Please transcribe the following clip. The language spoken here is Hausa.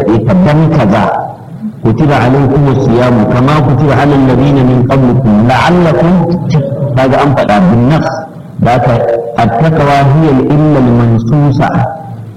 gargaɗe ka dan kaza kutiba alaikum as-siyam kama kutiba alal ladina min qablikum la'allakum kaga an faɗa bin nafs da ka at-taqwa hiya al-illa al-mansusa